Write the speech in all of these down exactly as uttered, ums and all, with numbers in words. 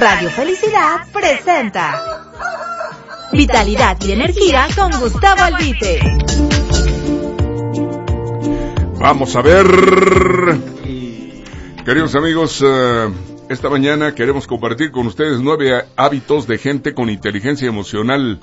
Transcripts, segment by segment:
Radio Felicidad presenta Vitalidad y Energía con Gustavo Albite. Vamos a ver, queridos amigos, uh, esta mañana queremos compartir con ustedes nueve hábitos de gente con inteligencia emocional.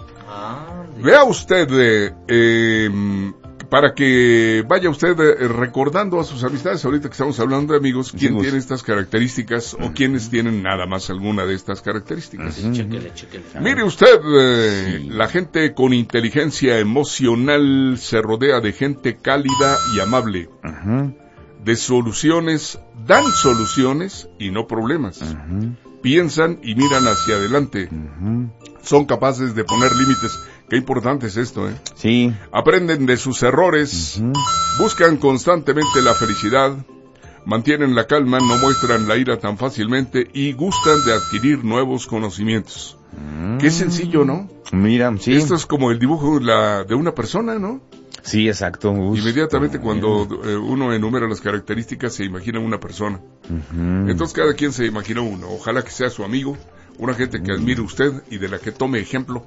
Vea usted, eh, eh, para que vaya usted eh, recordando a sus amistades, ahorita que estamos hablando de amigos, quién sí, tiene estas características uh-huh. o quiénes tienen nada más alguna de estas características. Uh-huh. Chequele, chequele. Mire usted, eh, sí. la gente con inteligencia emocional se rodea de gente cálida y amable, uh-huh. de soluciones, dan soluciones y no problemas, uh-huh. piensan y miran hacia adelante, uh-huh. son capaces de poner límites. Qué importante es esto, ¿eh? Sí. Aprenden de sus errores, uh-huh. buscan constantemente la felicidad, mantienen la calma, no muestran la ira tan fácilmente y gustan de adquirir nuevos conocimientos. Uh-huh. Qué sencillo, ¿no? Mira, sí. Esto es como el dibujo de, la, de una persona, ¿no? Sí, exacto. Uf. Inmediatamente cuando eh, uno enumera las características se imagina una persona. Uh-huh. Entonces cada quien se imagina uno. Ojalá que sea su amigo, una gente que admire usted y de la que tome ejemplo.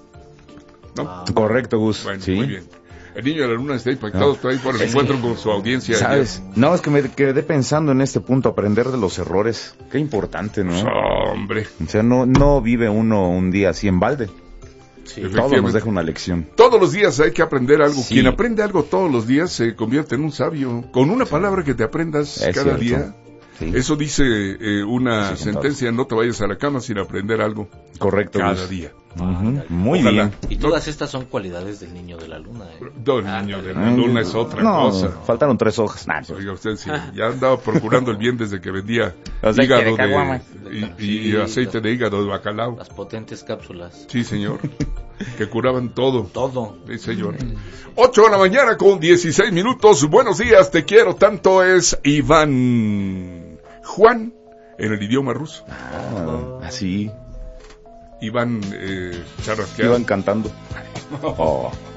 ¿No? Ah, correcto, Gus. Bueno, sí. Muy bien. El niño de la luna está impactado, no. está ahí por el es encuentro que, con su audiencia. ¿Sabes? Ayer. No, es que me quedé pensando en este punto, aprender de los errores. Qué importante, ¿no? Pues, hombre. O sea, no, no vive uno un día así en balde. Sí, todo nos deja una lección. Todos los días hay que aprender algo. Sí. Quien aprende algo todos los días se convierte en un sabio. Con una palabra que te aprendas es cada cierto. día. Sí. Eso dice eh, una sí, sentencia, no te vayas a la cama sin aprender algo. Correcto. Cada pues. día. Uh-huh. Muy Ojalá. bien. Y todas estas son cualidades del niño de la luna. ¿eh? No, el niño de la luna es otra no, cosa. Faltaron tres hojas. Nah, Oiga, usted sí, ya andaba procurando el bien desde que vendía hígado de, y, y, y aceite de hígado de bacalao. Las potentes cápsulas. Sí, señor. Que curaban todo. Todo. Sí, señor. ocho de la mañana con dieciséis minutos. Buenos días, te quiero tanto. Es Iván Juan en el idioma ruso. Ah, así. Iván eh, charrasqueado. Iban cantando. Oh.